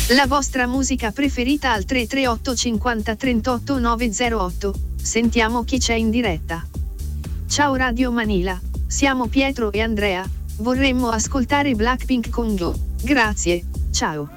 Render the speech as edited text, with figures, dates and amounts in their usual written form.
La vostra musica preferita al 338 50 38 908. Sentiamo chi c'è in diretta. Ciao Radio Manila, siamo Pietro e Andrea, vorremmo ascoltare Blackpink con Go. Grazie, ciao.